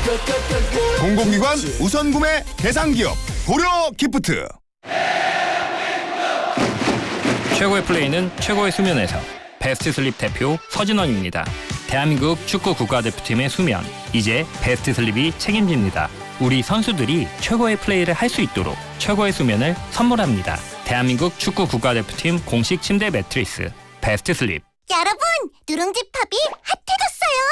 공공기관 우선 구매 대상기업 고려 기프트. 최고의 플레이는 최고의 수면에서. 베스트 슬립 대표 서진원입니다. 대한민국 축구 국가대표팀의 수면, 이제 베스트 슬립이 책임집니다. 우리 선수들이 최고의 플레이를 할 수 있도록 최고의 수면을 선물합니다. 대한민국 축구 국가대표팀 공식 침대 매트리스 베스트 슬립. 여러분, 누룽지 팝이 핫해졌어요.